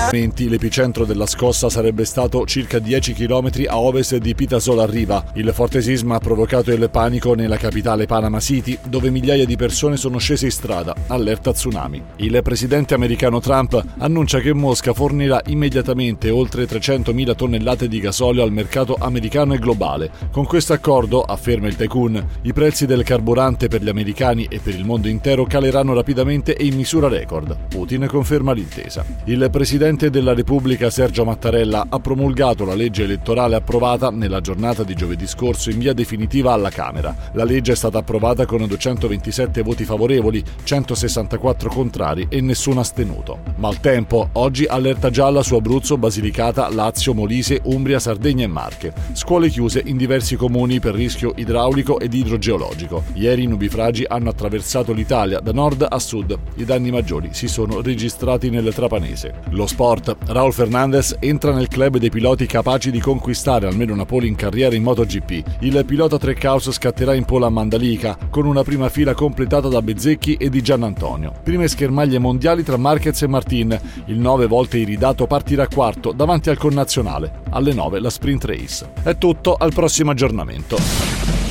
L'epicentro della scossa sarebbe stato circa 10 km a ovest di Pitasol a Riva. Il forte sisma ha provocato il panico nella capitale Panama City, dove migliaia di persone sono scese in strada, allerta tsunami. Il presidente americano Trump annuncia che Mosca fornirà immediatamente oltre 300.000 tonnellate di gasolio al mercato americano e globale. Con questo accordo, afferma il tycoon, i prezzi del carburante per gli americani e per il mondo intero caleranno rapidamente e in misura record. Putin conferma l'intesa. Il presidente della Repubblica Sergio Mattarella ha promulgato la legge elettorale approvata nella giornata di giovedì scorso in via definitiva alla Camera. La legge è stata approvata con 227 voti favorevoli, 164 contrari e nessun astenuto. Maltempo, oggi allerta gialla su Abruzzo, Basilicata, Lazio, Molise, Umbria, Sardegna e Marche. Scuole chiuse in diversi comuni per rischio idraulico ed idrogeologico. Ieri i nubifragi hanno attraversato l'Italia da nord a sud. I danni maggiori si sono registrati nel Trapanese. Lo sport. Raul Fernandez entra nel club dei piloti capaci di conquistare almeno una pole in carriera in MotoGP. Il pilota Trackhouse scatterà in pole a Mandalika, con una prima fila completata da Bezzecchi e di Giannantonio. Prime schermaglie mondiali tra Marquez e Martin. Il 9 volte iridato partirà quarto davanti al connazionale. Alle 9 la sprint race. È tutto, al prossimo aggiornamento.